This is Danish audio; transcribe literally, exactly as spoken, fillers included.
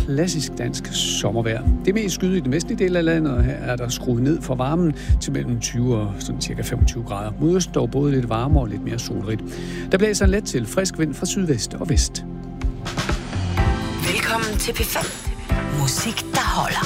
klassisk dansk sommervejr. Det er mest skyet i den vestlige del af landet, og her er der skruet ned for varmen til mellem tyve og sådan cirka femogtyve grader. Mod øst dog både lidt varmere og lidt mere solrigt. Der blæser en let til frisk vind fra sydvest og vest. Velkommen til P fem. Musik, der holder.